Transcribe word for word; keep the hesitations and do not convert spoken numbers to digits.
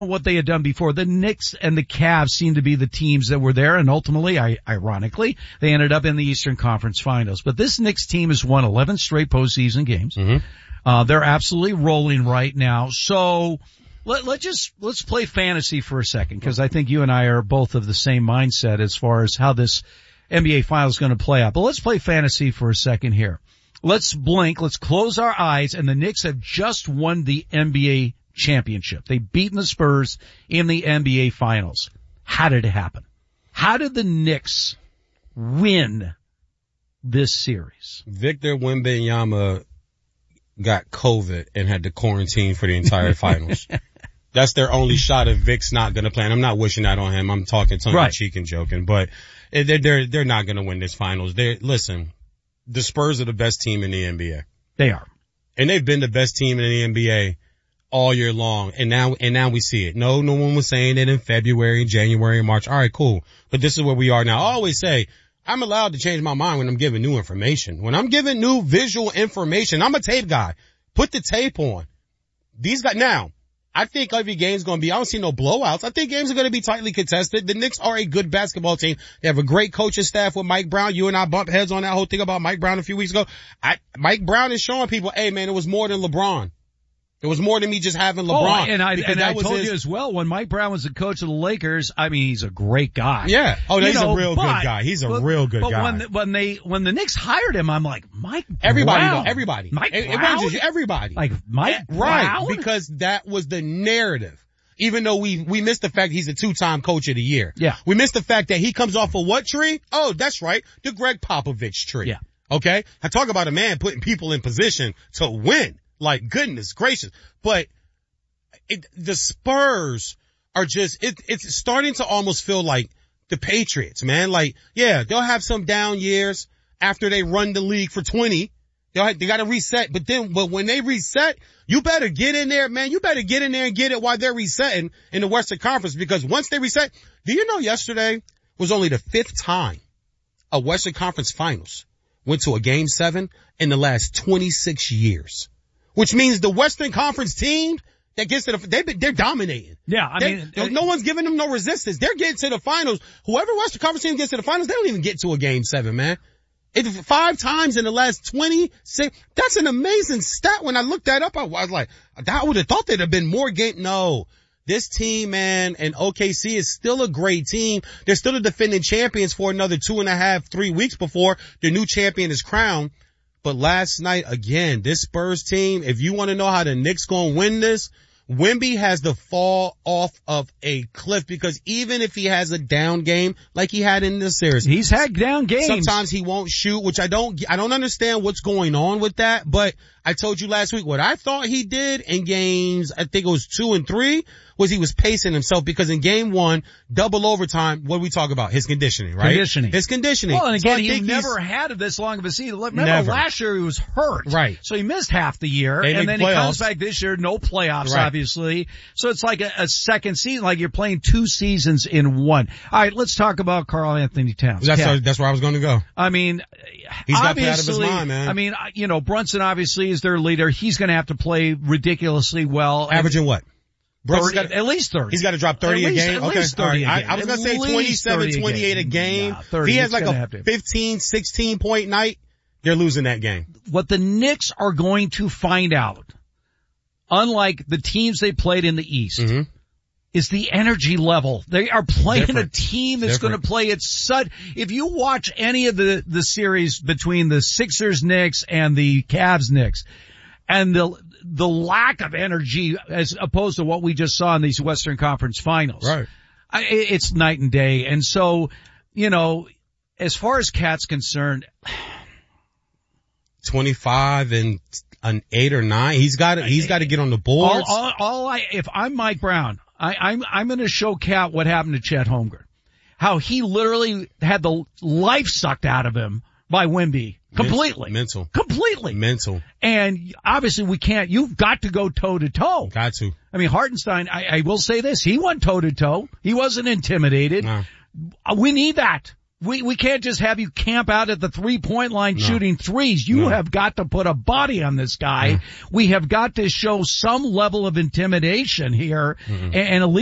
what they had done before. The Knicks and the Cavs seemed to be the teams that were there, and ultimately, I, ironically, they ended up in the Eastern Conference Finals. But this Knicks team has won eleven straight postseason games. Mm-hmm. Uh, they're absolutely rolling right now. So let, let's just, let's play fantasy for a second, because I think you and I are both of the same mindset as far as how this N B A Finals is going to play out. But let's play fantasy for a second here. Let's blink, let's close our eyes, and the Knicks have just won the N B A championship. They've beaten the Spurs in the N B A Finals. How did it happen? How did the Knicks win this series? Victor Wembanyama got COVID and had to quarantine for the entire finals. That's their only shot if Vic's not going to play. And I'm not wishing that on him. I'm talking tongue in cheek and joking, but they're, they're, they're not going to win this finals. They listen, the Spurs are the best team in the N B A. They are. And they've been the best team in the N B A all year long. And now, and now we see it. No, no one was saying it in February, January, March. All right, cool. But this is where we are now. I always say, I'm allowed to change my mind when I'm giving new information. When I'm giving new visual information, I'm a tape guy. Put the tape on. These guys, now, I think every game's going to be, I don't see no blowouts. I think games are going to be tightly contested. The Knicks are a good basketball team. They have a great coaching staff with Mike Brown. You and I bumped heads on that whole thing about Mike Brown a few weeks ago. I, Mike Brown is showing people, hey man, it was more than LeBron. It was more than me just having LeBron. Oh, and I, and I told his, you as well, when Mike Brown was the coach of the Lakers, I mean, he's a great guy. Yeah. Oh, he's you know, a real but, good guy. He's a but, real good but guy. But when, when they, when the Knicks hired him, I'm like, Mike everybody, Brown. Know, everybody. Mike it, Brown? It just everybody. Like Mike yeah, Brown? Right. Because that was the narrative. Even though we, we missed the fact he's a two-time coach of the year. Yeah. We missed the fact that he comes off of what tree? Oh, that's right. The Greg Popovich tree. Yeah. Okay. I talk about a man putting people in position to win. Like goodness gracious. But it, the Spurs are just, it, it's starting to almost feel like the Patriots, man. Like, yeah, they'll have some down years after they run the league for twenty. They'll have, they gotta reset, but then, but when they reset, you better get in there, man. You better get in there and get it while they're resetting in the Western Conference, because once they reset, do you know yesterday was only the fifth time a Western Conference Finals went to a game seven in the last twenty-six years, which means the Western Conference team that gets to the, they, they're dominating. Yeah, I they, mean, no one's giving them no resistance. They're getting to the finals. Whoever Western Conference team gets to the finals, they don't even get to a game seven, man. It, five times in the last twenty-six, that's an amazing stat. When I looked that up, I was like, I would have thought there'd have been more game. No. This team, man, and O K C is still a great team. They're still the defending champions for another two and a half, three weeks before the new champion is crowned. But last night, again, this Spurs team, if you want to know how the Knicks gonna win this, Wemby has to fall off of a cliff, because even if he has a down game like he had in this series, he's had down games. Sometimes he won't shoot, which I don't, I don't understand what's going on with that. But I told you last week what I thought he did in games, I think it was two and three, was he was pacing himself, because in game one, double overtime, what do we talk about? His conditioning, right? Conditioning. His conditioning. Well, and again, so he never had this long of a season. Remember never. last year he was hurt. Right. So he missed half the year, they and then playoffs. he comes back this year, no playoffs, right. obviously. So it's like a, a second season, like you're playing two seasons in one. All right, let's talk about Karl Anthony Towns. That's, yeah. that's where I was going to go. I mean, he's got to play out of his mind, man. I mean, you know, Brunson obviously is their leader. He's going to have to play ridiculously well. Averaging what? thirty, got, at least thirty. He's got to drop thirty at least, a game? At okay. least thirty right. a game. I, I was going to say twenty-seven, twenty-eight a game. Nah, thirty, if he has like a to. fifteen, sixteen point night, they're losing that game. What the Knicks are going to find out, unlike the teams they played in the East, mm-hmm. is the energy level. They are playing Different. a team that's Different. going to play at such, if you watch any of the, the series between the Sixers Knicks and the Cavs Knicks, and the, the lack of energy as opposed to what we just saw in these Western Conference Finals. Right. I, it's night and day. And so, you know, as far as Cat's concerned, twenty-five and an eight or nine, he's got to, he's got to get on the boards. All, all, all I, if I'm Mike Brown, I, I'm, I'm going to show Cat what happened to Chet Holmgren. How he literally had the life sucked out of him by Wemby. Completely. Mental. Completely. Mental. And obviously we can't, you've got to go toe to toe. Got to. I mean, Hartenstein, I, I will say this, he went toe to toe. He wasn't intimidated. No. We need that. We, we can't just have you camp out at the three-point line No. shooting threes. You No. have got to put a body on this guy. Yeah. We have got to show some level of intimidation here. Mm-hmm. And, and